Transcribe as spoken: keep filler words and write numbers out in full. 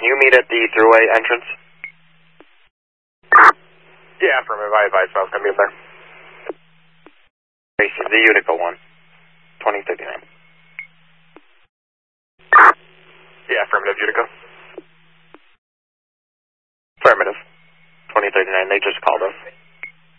can you meet at the thruway entrance? Yeah, affirmative. I advised I was going to be up there. Tracy, the Utica one, twenty thirty-nine. Yeah, affirmative, Utica. Affirmative, twenty thirty-nine. They just called us.